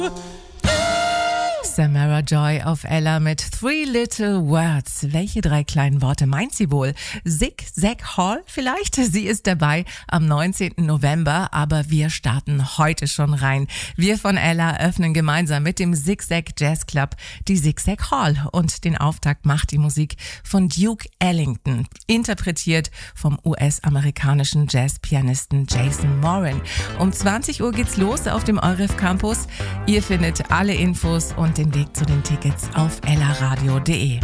Samara Joy auf Ella mit Three Little Words. Welche 3 kleinen Worte meint sie wohl? Zig Zag Hall vielleicht? Sie ist dabei am 19. November, aber wir starten heute schon rein. Wir von Ella öffnen gemeinsam mit dem Zig Zag Jazz Club die Zig Zag Hall und den Auftakt macht die Musik von Duke Ellington, interpretiert vom US-amerikanischen Jazzpianisten Jason Moran. Um 20 Uhr geht's los auf dem Euref Campus. Ihr findet alle Infos und den Weg zu den Tickets auf ellaradio.de.